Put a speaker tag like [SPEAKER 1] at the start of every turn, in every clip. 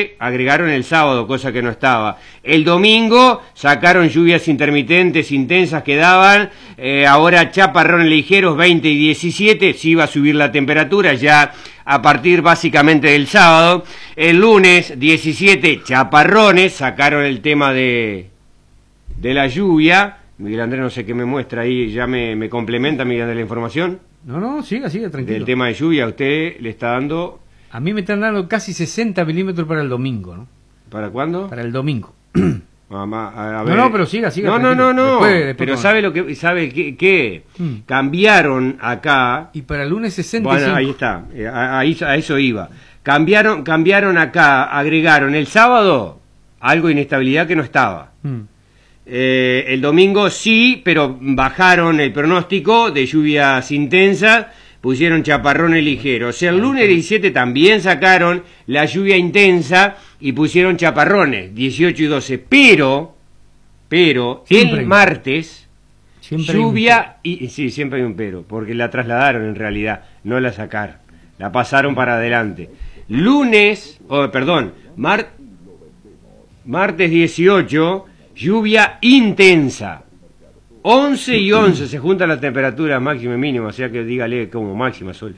[SPEAKER 1] que agregaron el sábado, cosa que no estaba. El domingo sacaron lluvias intermitentes, intensas que daban, ahora chaparrones ligeros, 20 y 17, sí va a subir la temperatura ya a partir básicamente del sábado. El lunes 17, chaparrones, sacaron el tema de la lluvia. Miguel Andrés, no sé qué me muestra ahí, ya me complementa Miguel Andrés la información.
[SPEAKER 2] No, siga, tranquilo.
[SPEAKER 1] Del tema de lluvia, usted le está dando...
[SPEAKER 2] A mí me están dando casi 60 milímetros para el domingo, ¿no?
[SPEAKER 1] ¿Para cuándo?
[SPEAKER 2] Para el domingo.
[SPEAKER 1] A ver.
[SPEAKER 2] No, pero siga.
[SPEAKER 1] No. Después pero ¿sabe qué? Cambiaron acá...
[SPEAKER 2] Y para el lunes 65.
[SPEAKER 1] Bueno, ahí está, a eso iba. Cambiaron acá, agregaron el sábado algo de inestabilidad que no estaba. El domingo sí, pero bajaron el pronóstico de lluvias intensas, pusieron chaparrones ligeros. O sea, el lunes 17 también sacaron la lluvia intensa y pusieron chaparrones, 18 y 12. Pero siempre el martes, lluvia y... Sí, siempre hay un pero, porque la trasladaron en realidad, no la sacaron. La pasaron para adelante. Martes 18... lluvia intensa, 11 y 11 se juntan las temperaturas máxima y mínima, o sea que dígale como máxima solo.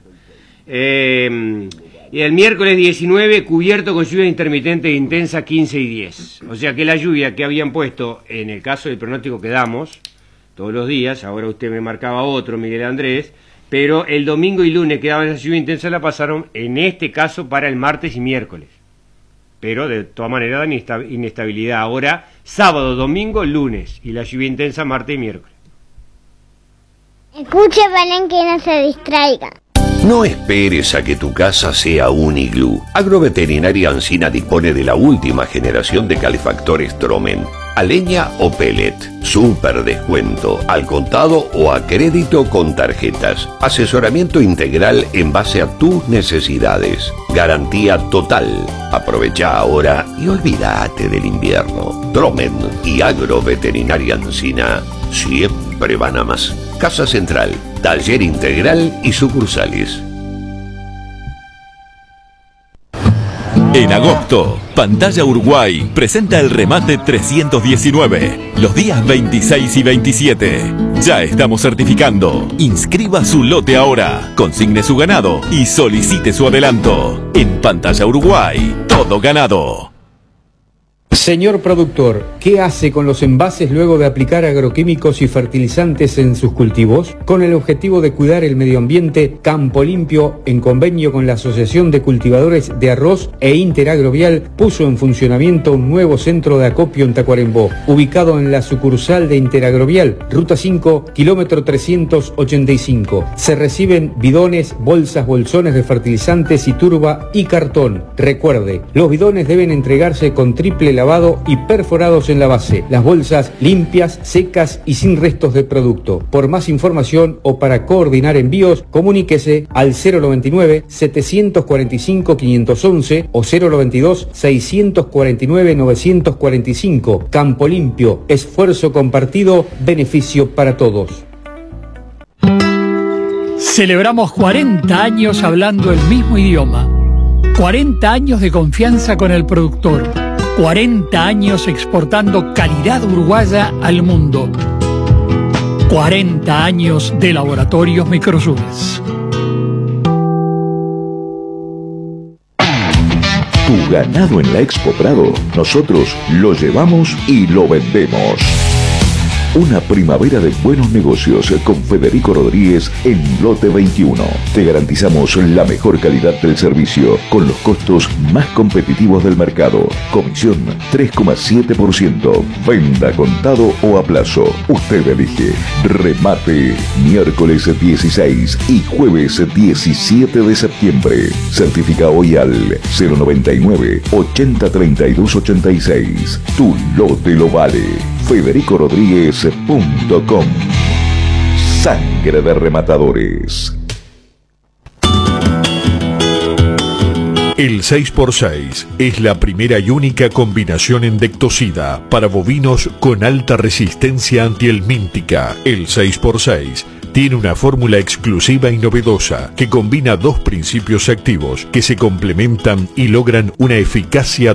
[SPEAKER 1] Y el miércoles 19 cubierto con lluvia intermitente e intensa, 15 y 10. O sea que la lluvia que habían puesto en el caso del pronóstico que damos todos los días, ahora usted me marcaba otro, Miguel Andrés, pero el domingo y lunes que daban esa lluvia intensa la pasaron en este caso para el martes y miércoles. Pero de todas maneras dan inestabilidad ahora, sábado, domingo, lunes, y la lluvia intensa martes y miércoles.
[SPEAKER 3] Escuche, Belén, que no se distraiga.
[SPEAKER 4] No esperes a que tu casa sea un iglú. Agroveterinaria Ancina dispone de la última generación de calefactores Tromen. A leña o pellet. Súper descuento. Al contado o a crédito con tarjetas. Asesoramiento integral en base a tus necesidades. Garantía total. Aprovecha ahora y olvídate del invierno. Tromen y Agroveterinaria Ancina siempre van a más. Casa Central, taller integral y sucursales.
[SPEAKER 5] En agosto, Pantalla Uruguay presenta el remate 319, los días 26 y 27. Ya estamos certificando. Inscriba su lote ahora, consigne su ganado y solicite su adelanto. En Pantalla Uruguay, todo ganado.
[SPEAKER 2] Señor productor, ¿qué hace con los envases luego de aplicar agroquímicos y fertilizantes en sus cultivos? Con el objetivo de cuidar el medio ambiente, Campo Limpio, en convenio con la Asociación de Cultivadores de Arroz e Interagrovial, puso en funcionamiento un nuevo centro de acopio en Tacuarembó, ubicado en la sucursal de Interagrovial, Ruta 5, kilómetro 385. Se reciben bidones, bolsas, bolsones de fertilizantes y turba y cartón. Recuerde, los bidones deben entregarse con triple lavado y perforados en la base. Las bolsas limpias, secas y sin restos de producto. Por más información o para coordinar envíos, comuníquese al 099-745-511 o 092-649-945. Campo Limpio, esfuerzo compartido, beneficio para todos.
[SPEAKER 6] Celebramos 40 años hablando el mismo idioma. 40 años de confianza con el productor. 40 años exportando calidad uruguaya al mundo. 40 años de Laboratorios Microsures.
[SPEAKER 7] Tu ganado en la Expo Prado, nosotros lo llevamos y lo vendemos. Una primavera de buenos negocios con Federico Rodríguez en Lote 21. Te garantizamos la mejor calidad del servicio con los costos más competitivos del mercado. Comisión 3,7%. Venda contado o a plazo. Usted elige. Remate miércoles 16 y jueves 17 de septiembre. Certifica hoy al 099 80 32 86. Tu lote lo vale. FedericoRodríguez.com. Sangre de rematadores.
[SPEAKER 8] El 6x6 es la primera y única combinación endectocida para bovinos con alta resistencia antihelmíntica. El 6x6 tiene una fórmula exclusiva y novedosa que combina dos principios activos que se complementan y logran una eficacia